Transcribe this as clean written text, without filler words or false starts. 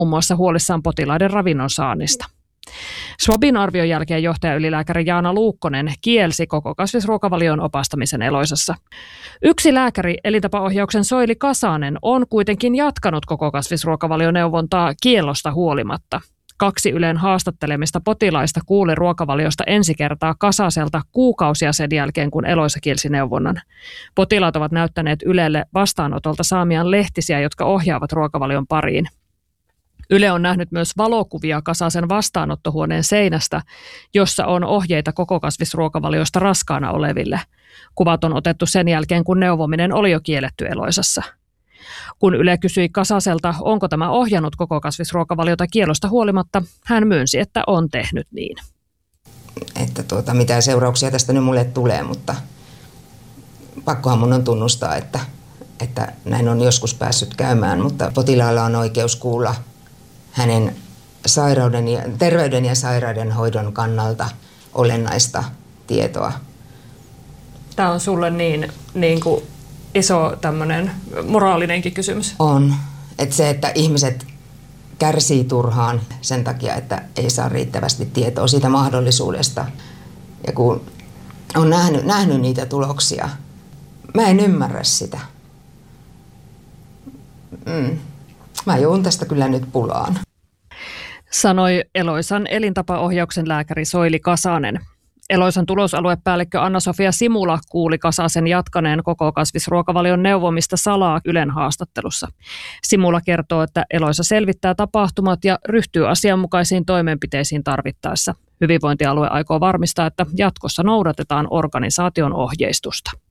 muun muassa huolissaan potilaiden ravinnon saannista. Swabin arvion jälkeen johtajaylilääkäri Jaana Luukkonen kielsi koko kasvisruokavalion opastamisen Eloisassa. Yksi lääkäri, elintapaohjauksen Soili Kasanen, on kuitenkin jatkanut koko kasvisruokavalioneuvontaa kiellosta huolimatta. 2 Ylen haastattelemista potilaista kuuli ruokavaliosta ensi kertaa Kasaselta kuukausia sen jälkeen, kun Eloisa kielsi neuvonnan. Potilaat ovat näyttäneet Ylelle vastaanotolta saamiaan lehtisiä, jotka ohjaavat ruokavalion pariin. Yle on nähnyt myös valokuvia Kasasen vastaanottohuoneen seinästä, jossa on ohjeita koko kasvisruokavaliosta raskaana oleville. Kuvat on otettu sen jälkeen, kun neuvominen oli jo kielletty Eloisassa. Kun Yle kysyi Kasaselta, onko tämä ohjannut koko kasvisruokavaliota kiellosta huolimatta, hän myönsi, että on tehnyt niin. Että mitä seurauksia tästä nyt mulle tulee, mutta pakkohan mun on tunnustaa, että näin on joskus päässyt käymään, mutta potilaalla on oikeus kuulla hänen terveyden ja sairauden hoidon kannalta olennaista tietoa. Tämä on sulle niin kuin iso tämmöinen moralinenkin kysymys. On. Että se, että ihmiset kärsii turhaan sen takia, että ei saa riittävästi tietoa siitä mahdollisuudesta. Ja kun on nähnyt niitä tuloksia, mä en ymmärrä sitä. Mä joudun tästä kyllä nyt pulaan. Sanoi Eloisan elintapaohjauksen lääkäri Soili Kasanen. Eloisan tulosaluepäällikkö Anna-Sofia Simula kuuli Kasasen jatkaneen koko kasvisruokavalion neuvomista salaa Ylen haastattelussa. Simula kertoo, että Eloisa selvittää tapahtumat ja ryhtyy asianmukaisiin toimenpiteisiin tarvittaessa. Hyvinvointialue aikoo varmistaa, että jatkossa noudatetaan organisaation ohjeistusta.